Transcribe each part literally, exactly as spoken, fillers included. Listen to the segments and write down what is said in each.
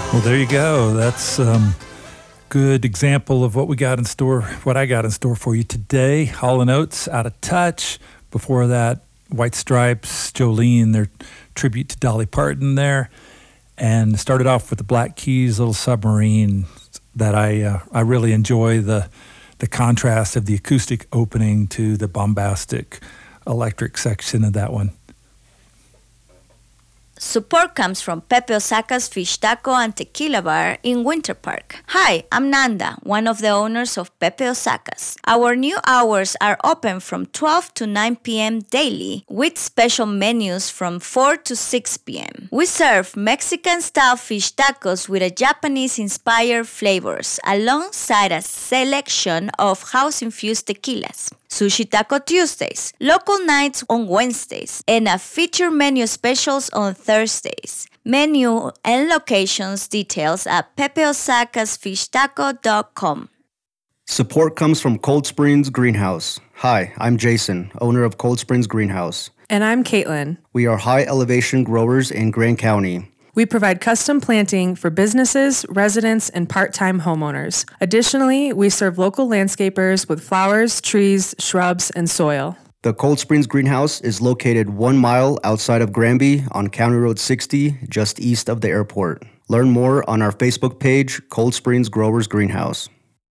Well, there you go. That's a um, good example of what we got in store, what I got in store for you today. Hall and Oates, Out of Touch. Before that, White Stripes, Jolene, their tribute to Dolly Parton there. And started off with the Black Keys, Little Submarine, that I uh, I really enjoy the the contrast of the acoustic opening to the bombastic electric section of that one. Support comes from Pepe Osaka's Fish Taco and Tequila Bar in Winter Park. Hi, I'm Nanda, one of the owners of Pepe Osaka's. Our new hours are open from twelve to nine p.m. daily, with special menus from four to six p.m. We serve Mexican-style fish tacos with a Japanese-inspired flavors, alongside a selection of house-infused tequilas. Sushi Taco Tuesdays, local nights on Wednesdays, and a feature menu specials on Thursdays. Menu and locations details at pepe osacas fish taco dot com. Support comes from Cold Springs Greenhouse. Hi, I'm Jason, owner of Cold Springs Greenhouse. And I'm Caitlin. We are high-elevation growers in Grand County. We provide custom planting for businesses, residents, and part-time homeowners. Additionally, we serve local landscapers with flowers, trees, shrubs, and soil. The Cold Springs Greenhouse is located one mile outside of Granby on County Road sixty, just east of the airport. Learn more on our Facebook page, Cold Springs Growers Greenhouse.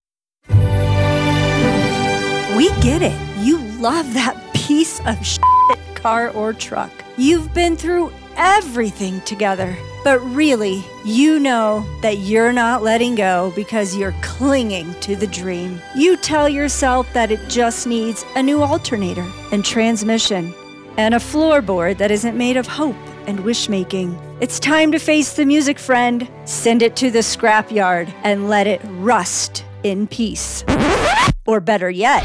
We get it. You love that piece of shit car or truck. You've been through everything together. But really, you know that you're not letting go because you're clinging to the dream. You tell yourself that it just needs a new alternator and transmission and a floorboard that isn't made of hope and wish-making. It's time to face the music, friend. Send it to the scrapyard and let it rust in peace. Or better yet,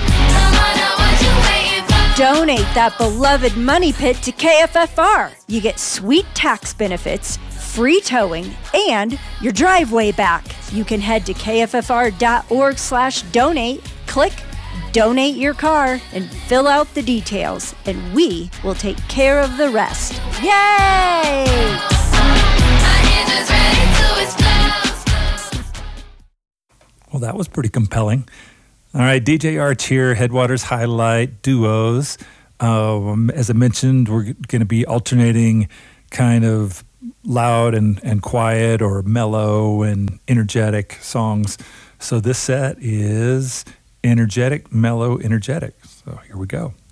donate that beloved money pit to K F F R. You get sweet tax benefits, free towing, and your driveway back. You can head to K F F R dot org slash donate, click donate your car, and fill out the details, and we will take care of the rest. Yay! Well, that was pretty compelling. All right, D J Arch here, Headwaters Highlight Duos. Um, as I mentioned, we're going to be alternating kind of loud and, and quiet, or mellow and energetic songs. So this set is energetic, mellow, energetic. So here we go.